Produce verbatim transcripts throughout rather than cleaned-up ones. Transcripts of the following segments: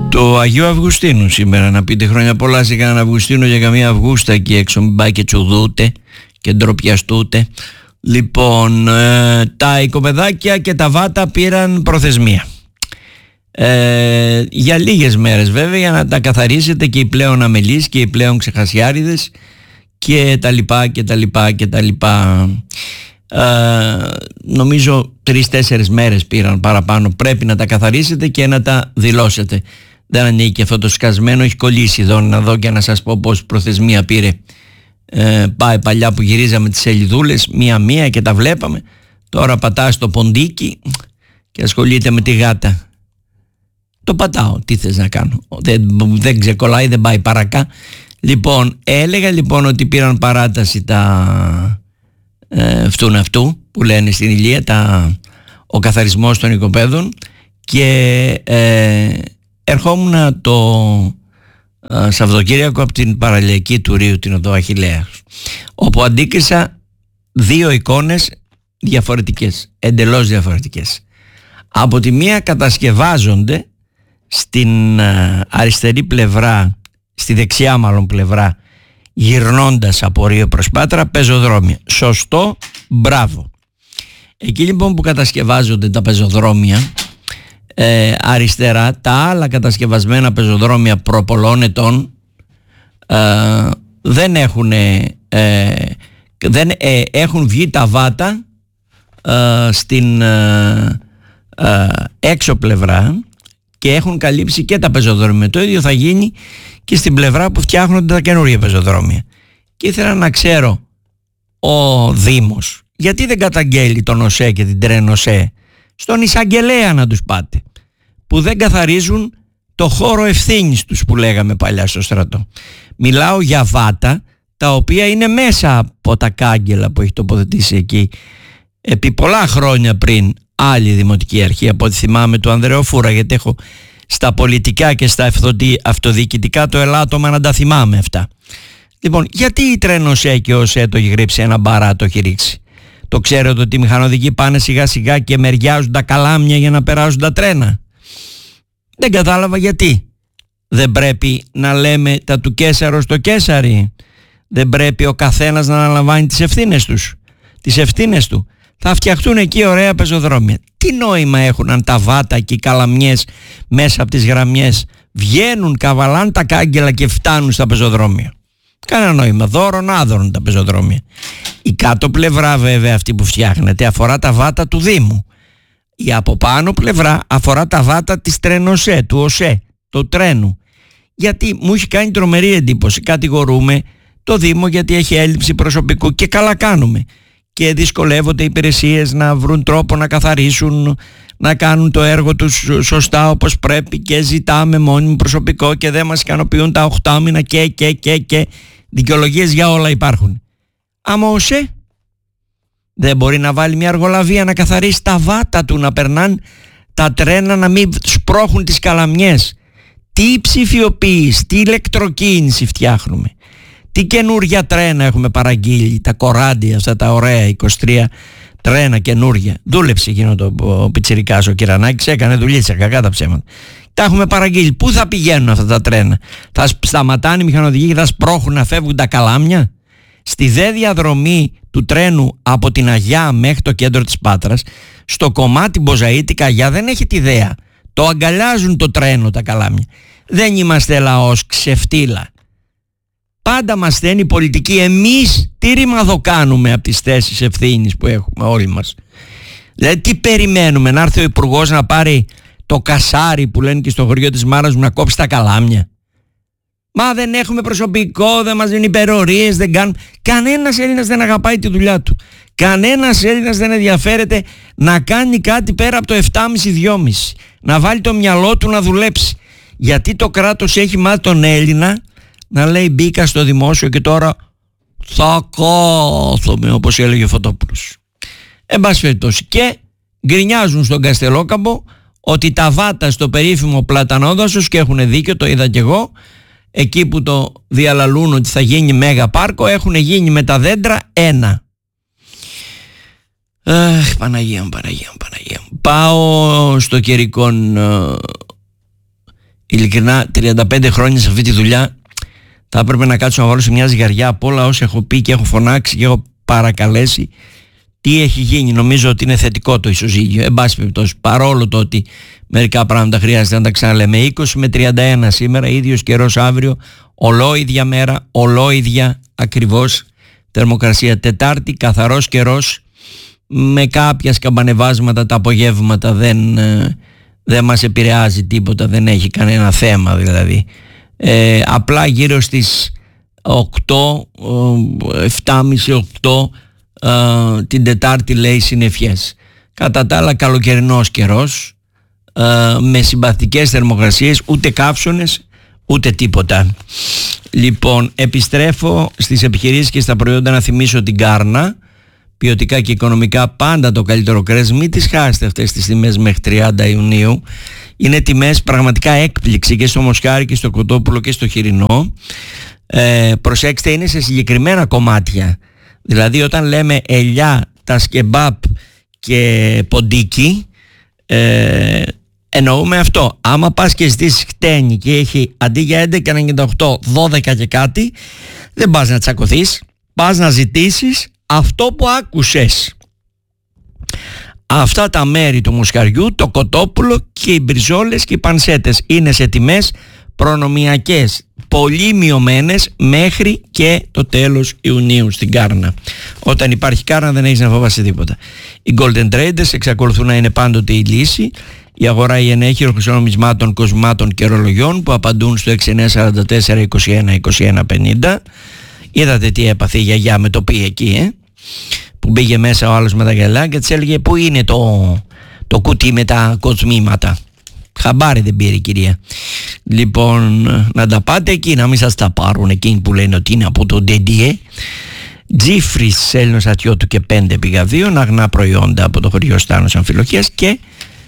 Το Αγίου Αυγουστίνου σήμερα, να πείτε χρόνια πολλά σε κανέναν Αυγουστίνο για καμία Αυγούστα εκεί έξω, μην πάει και τσουδούτε και ντροπιαστούτε. Λοιπόν, ε, τα οικοπεδάκια και τα βάτα πήραν προθεσμία ε, για λίγες μέρες βέβαια, για να τα καθαρίσετε και οι πλέον αμελείς και οι πλέον ξεχασιάριδες και τα λοιπά και τα λοιπά και τα λοιπά. Ε, νομίζω τρεις-τέσσερις μέρες πήραν παραπάνω. Πρέπει να τα καθαρίσετε και να τα δηλώσετε. Δεν ανήκει αυτό το σκασμένο, έχει κολλήσει εδώ, να δω και να σας πω πως προθεσμία πήρε. Ε, πάει παλιά που γυρίζαμε τις σελιδούλες μία-μία και τα βλέπαμε. Τώρα πατάς το ποντίκι και ασχολείται με τη γάτα. Το πατάω, τι θες να κάνω, δεν, δεν ξεκολλάει, δεν πάει παρακά. Λοιπόν, έλεγα λοιπόν ότι πήραν παράταση τα ε, φτούν αυτού που λένε στην Ηλία, τα, ο καθαρισμός των οικοπαίδων, και ε, ερχόμουν το ε, Σαββατοκύριακο από την παραλιακή του Ρίου, την οδό Αχιλλέας, όπου αντίκρισα δύο εικόνες διαφορετικές, εντελώς διαφορετικές. Από τη μία κατασκευάζονται στην ε, αριστερή πλευρά, στη δεξιά μάλλον πλευρά, γυρνώντας από Ρίο προς Πάτρα, πεζοδρόμια. Σωστό, μπράβο. Εκεί λοιπόν που κατασκευάζονται τα πεζοδρόμια, ε, αριστερά, τα άλλα κατασκευασμένα πεζοδρόμια προ πολλών ετών ε, δεν έχουν ε, δεν ε, έχουν βγει τα βάτα ε, στην ε, ε, έξω πλευρά και έχουν καλύψει και τα πεζοδρόμια. Το ίδιο θα γίνει και στην πλευρά που φτιάχνονται τα καινούργια πεζοδρόμια. Και ήθελα να ξέρω, ο Δήμος γιατί δεν καταγγέλει τον ΟΣΕ και την Τρένοσέ στον εισαγγελέα να τους πάτε, που δεν καθαρίζουν το χώρο ευθύνης τους που λέγαμε παλιά στο στρατό. Μιλάω για βάτα τα οποία είναι μέσα από τα κάγκελα που έχει τοποθετήσει εκεί επί πολλά χρόνια πριν άλλη δημοτική αρχή, από ό,τι θυμάμαι του Ανδρεοφούρα, γιατί έχω στα πολιτικά και στα αυτοδιοικητικά το ελάττωμα να τα θυμάμαι αυτά. Λοιπόν, γιατί η Τρένοσέ και ο ΟΣΕ το έχει γρύψει ένα μπαρά, το έχει ρίξει? Το ξέρετε ότι οι μηχανοδικοί πάνε σιγά σιγά και μεριάζουν τα καλάμια για να περάσουν τα τρένα? Δεν κατάλαβα γιατί. Δεν πρέπει να λέμε τα του Κέσαρο στο Κέσαρι? Δεν πρέπει ο καθένας να αναλαμβάνει τις ευθύνες τους, τις ευθύνες του? Θα φτιαχτούν εκεί ωραία πεζοδρόμια. Τι νόημα έχουν αν τα βάτα και οι καλαμιές μέσα από τις γραμμές βγαίνουν, καβαλάν τα κάγκελα και φτάνουν στα πεζοδρόμια? Κανένα νόημα. Δώρον άδωρον τα πεζοδρόμια. Η κάτω πλευρά βέβαια αυτή που φτιάχνεται αφορά τα βάτα του Δήμου. Η από πάνω πλευρά αφορά τα βάτα της Τρένοσέ, του ΟΣΕ, του τρένου. Γιατί μου έχει κάνει τρομερή εντύπωση. Κατηγορούμε το Δήμο γιατί έχει έλλειψη προσωπικού, και καλά κάνουμε. Και δυσκολεύονται οι υπηρεσίες να βρουν τρόπο να καθαρίσουν, να κάνουν το έργο τους σωστά όπως πρέπει, και ζητάμε μόνιμο προσωπικό και δεν μας ικανοποιούν τα οχτώ μήνα και και και και δικαιολογίες για όλα υπάρχουν. Άμα ο ΟΣΕ δεν μπορεί να βάλει μια αργολαβία να καθαρίσει τα βάτα του, να περνάνε τα τρένα, να μην σπρώχουν τις καλαμιές? Τι ψηφιοποίηση, τι ηλεκτροκίνηση φτιάχνουμε? Τι καινούργια τρένα έχουμε παραγγείλει, τα κοράντια αυτά τα ωραία, είκοσι τρία τρένα καινούργια. Δούλεψε εκείνο το ο πιτσιρικάς ο Κυρανάκης, έκανε δουλίτσα, κακά τα ψέματα. Τα έχουμε παραγγείλει. Πού θα πηγαίνουν αυτά τα τρένα? Θα σταματάνε οι μηχανοδικοί και θα σπρώχουν να φεύγουν τα καλάμια? Στη δε διαδρομή του τρένου από την Αγιά μέχρι το κέντρο της Πάτρας, στο κομμάτι Μποζαΐτη Καγιά, δεν έχετε ιδέα. Το αγκαλιάζουν το τρένο τα καλάμια. Δεν είμαστε λαός ξεφτύλα. Πάντα μας στέλνει η πολιτική. Εμείς τι ρημαδο κάνουμε από τις θέσεις ευθύνης που έχουμε όλοι μας? Δηλαδή τι περιμένουμε? Να έρθει ο υπουργός να πάρει το κασάρι που λένε και στο χωριό της μάρας μου να κόψει τα καλάμια? Μα δεν έχουμε προσωπικό, δεν μας δίνουν υπερορίες, δεν κάνουν. Κανένας Έλληνας δεν αγαπάει τη δουλειά του. Κανένας Έλληνας δεν ενδιαφέρεται να κάνει κάτι πέρα από το επτάμισι δυόμισι. Να βάλει το μυαλό του να δουλέψει. Γιατί το κράτος έχει μάθει τον Έλληνα να λέει μπήκα στο δημόσιο και τώρα θα κάθομαι, όπως έλεγε ο Φωτόπουλος. Εν πάση περιπτώσει, και γκρινιάζουν στον Καστελόκαμπο ότι τα βάτα στο περίφημο Πλατανόδασος, και έχουν δίκιο, το είδα κι εγώ, εκεί που το διαλαλούν ότι θα γίνει μέγα πάρκο, έχουν γίνει με τα δέντρα ένα. Αχ, Παναγία μου, Παναγία μου, Παναγία μου. Πάω στο Κερικόν. Ειλικρινά, τριάντα πέντε χρόνια σε αυτή τη δουλειά θα έπρεπε να κάτσω να βάλω σε μια ζυγαριά από όλα όσα έχω πει και έχω φωνάξει και έχω παρακαλέσει. Τι έχει γίνει? Νομίζω ότι είναι θετικό το ισοζύγιο. Εν πάση περιπτώσει, παρόλο το ότι μερικά πράγματα χρειάζεται να τα ξαναλέμε. είκοσι με τριάντα ένα σήμερα, ίδιος καιρός αύριο, ολόιδια μέρα, ολόιδια ακριβώς θερμοκρασία. Τετάρτη, καθαρός καιρός, με κάποια σκαμπανεβάσματα τα απογεύματα, δεν, δεν μας επηρεάζει τίποτα, δεν έχει κανένα θέμα δηλαδή. Ε, απλά γύρω στις οκτώ, επτά και μισή οκτώ Uh, την Τετάρτη λέει συννεφιές. Κατά τα άλλα καλοκαιρινός καιρός, uh, με συμπαθητικές θερμοκρασίες, ούτε καύσωνες ούτε τίποτα. Λοιπόν, επιστρέφω στις επιχειρήσεις και στα προϊόντα. Να θυμίσω την Κάρνα, ποιοτικά και οικονομικά πάντα το καλύτερο κρέας. Μην τις χάσετε αυτές τις τιμές μέχρι τριάντα Ιουνίου. Είναι τιμές πραγματικά έκπληξη και στο μοσχάρι και στο κοτόπουλο και στο χοιρινό. ε, Προσέξτε, είναι σε συγκεκριμένα κομμάτια. Δηλαδή όταν λέμε ελιά, τα σκεμπάπ και ποντίκι, ε, εννοούμε αυτό. Άμα πας και ζητήσεις χτένι και έχει αντί για έντεκα ενενήντα οκτώ δώδεκα και κάτι, δεν πας να τσακωθείς, πας να ζητήσεις αυτό που άκουσες. Αυτά τα μέρη του μοσχαριού, το κοτόπουλο και οι μπριζόλες και οι πανσέτες είναι σε τιμές προνομιακές, πολύ μειωμένες μέχρι και το τέλος Ιουνίου στην Κάρνα. Όταν υπάρχει Κάρνα δεν έχεις να φοβάσαι τίποτα. Οι Golden Traders εξακολουθούν να είναι πάντοτε η λύση. Η αγορά η ενέχειρο χρυσονομισμάτων, κοσμάτων και ρολογιών που απαντούν στο έξι εννιά τέσσερα τέσσερα είκοσι ένα είκοσι ένα πενήντα. Είδατε τι έπαθε η γιαγιά με το πει εκεί, ε? Που μπήκε μέσα ο άλλος με τα γυαλιά και της έλεγε πού είναι το, το κουτί με τα κοσμήματα. Χαμπάρι δεν πήρε η κυρία. Λοιπόν, να τα πάτε εκεί, να μην σας τα πάρουν εκείνοι που λένε ότι είναι από το ντεντιέ. Τζίφρις Έλληνος Ατιώτου και πέντε πηγαδίων, αγνά προϊόντα από το χωριό Στάνος Αμφιλοχίας. Και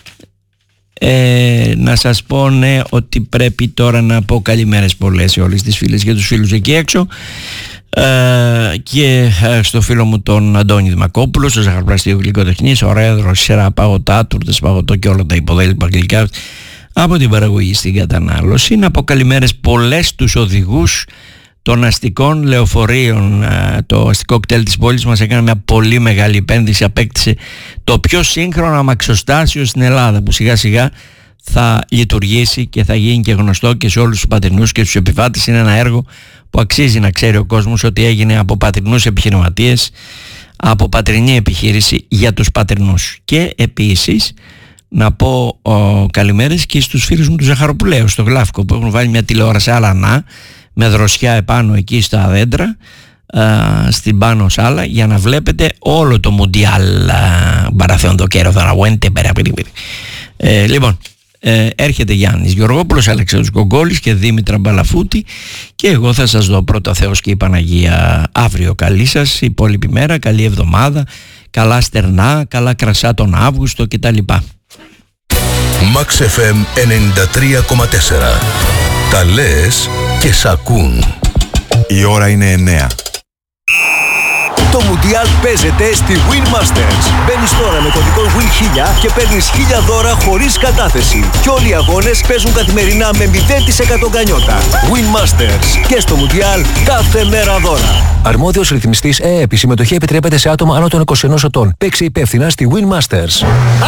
ε, να σας πω ναι, ότι πρέπει τώρα να πω καλημέρες πολλές σε όλες τις φίλες και τους φίλους εκεί έξω. Uh, και uh, στο φίλο μου τον Αντώνη Δημακόπουλο, στο ζαχαροπλαστείο γλυκοτεχνής, ωραίο, σειρά παγωτά, τούρτες παγωτό και όλα τα υποδέλυπα γλυκά από την παραγωγή στην κατανάλωση. Να πω καλημέρες πολλές τους οδηγούς των αστικών λεωφορείων. Uh, το αστικό κτέλ της πόλης μας έκανε μια πολύ μεγάλη επένδυση, απέκτησε το πιο σύγχρονο αμαξοστάσιο στην Ελλάδα που σιγά σιγά θα λειτουργήσει και θα γίνει και γνωστό και σε όλους τους πατρινούς και τους επιβάτες. Είναι ένα έργο που αξίζει να ξέρει ο κόσμος ότι έγινε από πατρινούς επιχειρηματίες, από πατρινή επιχείρηση για τους πατρινούς. Και επίσης να πω ο, καλημέρες και στους φίλους μου του Ζαχαροπουλαίου στο Γλάφκο που έχουν βάλει μια τηλεόραση αλανά με δροσιά επάνω εκεί στα δέντρα, α, στην πάνω σάλα, για να βλέπετε όλο το Μουντιάλ Μπαραθεόντο Κέρο Δαναγουέντε. Ε, λοιπόν, Ε, έρχεται Γιάννης Γεωργόπουλος, Αλεξάνδρος Κογκόλης και Δήμητρα Μπαλαφούτη και εγώ θα σας δω πρώτα Θεός και η Παναγία αύριο. Καλή σας υπόλοιπη μέρα, καλή εβδομάδα, καλά στερνά, καλά κρασά τον Αύγουστο κτλ. Max εφ εμ ενενήντα τρία κόμμα τέσσερα. Τα λες και σ' ακούν. Η ώρα είναι εννέα. Το Μουντιάλ παίζεται στη Win Masters. Μπαίνεις τώρα με κωδικό Win χίλια και παίρνεις χίλια δώρα χωρίς κατάθεση. Και όλοι οι αγώνες παίζουν καθημερινά με μηδέν τοις εκατό γκανιότα. Win Masters. Και στο Μουντιάλ κάθε μέρα δώρα. Αρμόδιος ρυθμιστής ΕΕΠ. Η συμμετοχή επιτρέπεται σε άτομα άνω των είκοσι ενός ετών. Παίξε υπεύθυνα στη Win Masters.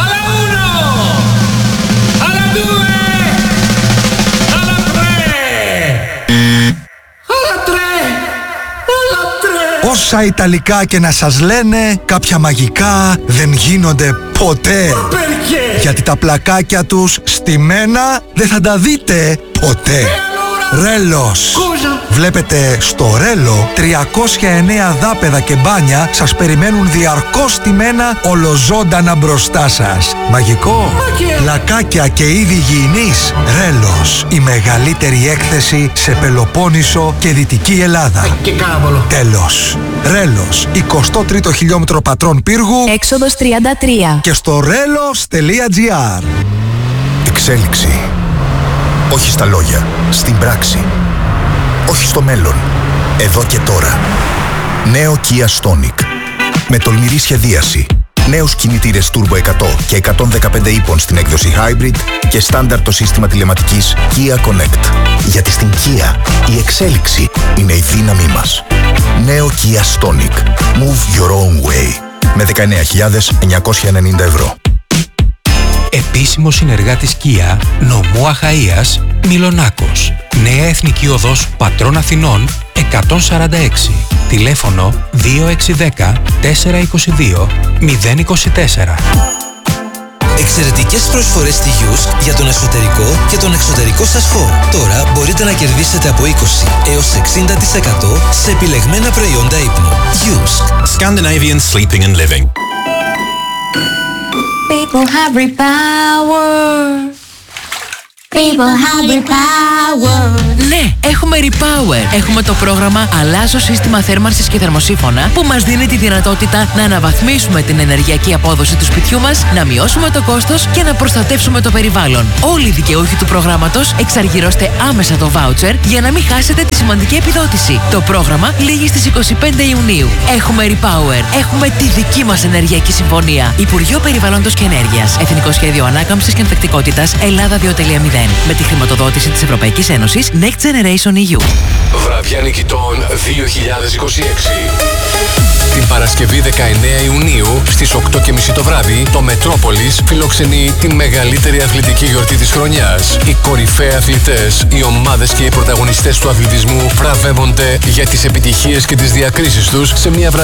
Όσα Ιταλικά και να σας λένε, κάποια μαγικά δεν γίνονται ποτέ. Γιατί τα πλακάκια τους στημένα δεν θα τα δείτε ποτέ. Ρέλος. Βλέπετε, στο Ρέλο τριακόσια εννέα δάπεδα και μπάνια σας περιμένουν διαρκώς στημένα ολοζώντανα μπροστά σας. Μαγικό. Πλακάκια και είδη υγιεινής. Ρέλος. Η μεγαλύτερη έκθεση σε Πελοπόννησο και Δυτική Ελλάδα. Τέλος. Ρέλος. εικοστό τρίτο χιλιόμετρο Πατρών Πύργου. Έξοδος τριάντα τρία. Και στο ρέλος τελεία τζι άρ. Εξέλιξη. Όχι στα λόγια, στην πράξη. Όχι στο μέλλον, εδώ και τώρα. Νέο Kia Stonic. Με τολμηρή σχεδίαση, Νέους κινητήρες Turbo εκατό και εκατόν δεκαπέντε ύπων στην έκδοση Hybrid και στάνταρ το σύστημα τηλεματικής Kia Connect. Γιατί στην Kia η εξέλιξη είναι η δύναμή μας. Νέο Kia Stonic. Move your own way. Με δεκαεννέα χιλιάδες εννιακόσια ενενήντα ευρώ. Επίσημο συνεργάτης Kia, νομού Αχαΐας, Μιλονάκος. Νέα Εθνική Οδός Πατρών Αθηνών εκατόν σαράντα έξι. Τηλέφωνο δύο έξι ένα μηδέν τέσσερα είκοσι δύο μηδέν είκοσι τέσσερα. Εξαιρετικές προσφορές στη Yusk για τον εσωτερικό και τον εξωτερικό σας χώρο. Τώρα μπορείτε να κερδίσετε από είκοσι έως εξήντα τοις εκατό σε επιλεγμένα προϊόντα ύπνου. Yusk. Scandinavian Sleeping and Living. People have repower. People have repower. Ναι, έχουμε Repower. Έχουμε το πρόγραμμα Αλλάζω σύστημα θέρμανσης και θερμοσύφωνα που μας δίνει τη δυνατότητα να αναβαθμίσουμε την ενεργειακή απόδοση του σπιτιού μας, να μειώσουμε το κόστος και να προστατεύσουμε το περιβάλλον. Όλοι οι δικαιούχοι του προγράμματος εξαργυρώστε άμεσα το voucher για να μην χάσετε τη σημαντική επιδότηση. Το πρόγραμμα λήγει στις είκοσι πέντε Ιουνίου. Έχουμε Repower. Έχουμε τη δική μας ενεργειακή συμφωνία. Υπουργείο Περιβάλλοντος και Ενέργειας. Εθνικό Σχέδιο Ανάκαμψης και Ανθεκτικότητας Ελλάδα δύο κόμμα μηδέν. Με τη χρηματοδότηση της Ευρωπαϊκής Ένωσης Next Generation ι γιου. Βραδιά νικητών δύο χιλιάδες είκοσι έξι. Την Παρασκευή δεκαεννέα Ιουνίου στις οκτώ και μισή το βράδυ το Μετρόπολης φιλοξενεί τη μεγαλύτερη αθλητική γιορτή της χρονιάς. Οι κορυφαίοι αθλητές, οι ομάδες και οι πρωταγωνιστές του αθλητισμού βραβεύονται για τις επιτυχίες και τις διακρίσεις τους σε μια